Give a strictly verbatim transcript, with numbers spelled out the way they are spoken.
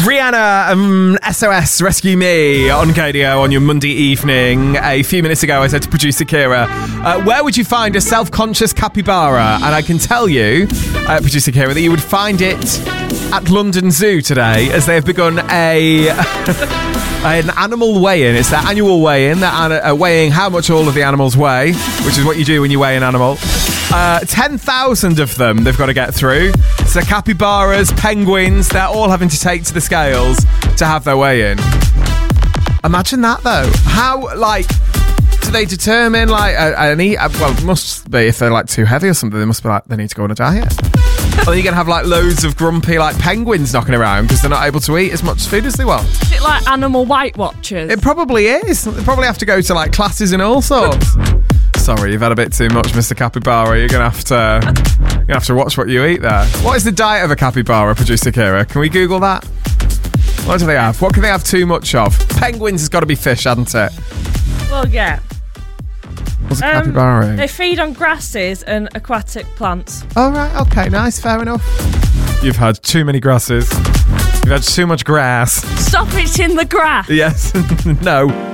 Rihanna, um, S O S, Rescue Me on K D O on your Monday evening. A few minutes ago, I said to producer Kira, uh, where would you find a self-conscious capybara? And I can tell you, uh, producer Kira, that you would find it at London Zoo today, as they have begun a an animal weigh-in. It's their annual weigh-in. They're an- uh, weighing how much all of the animals weigh, which is what you do when you weigh an animal. Uh, ten thousand of them they've got to get through. So capybaras, penguins, they're all having to take to the scales to have their weigh-in. Imagine that, though. How, like, do they determine, like, a, a, an eat? Well, it must be if they're, like, too heavy or something, they must be like, they need to go on a diet. Or you're going to have, like, loads of grumpy, like, penguins knocking around because they're not able to eat as much food as they want. Is it like animal Weight Watchers? It probably is. They probably have to go to, like, classes and all sorts. Sorry, you've had a bit too much, Mister Capybara. You're gonna have to, you're gonna have to watch what you eat there. What is the diet of a capybara, producer Kira? Can we Google that? What do they have? What can they have too much of? Penguins has got to be fish, hasn't it? Well, yeah. What's a Um, capybara? They feed on grasses and aquatic plants. Oh, right, okay, nice, fair enough. You've had too many grasses. You've had too much grass. Stop eating the grass. Yes. No.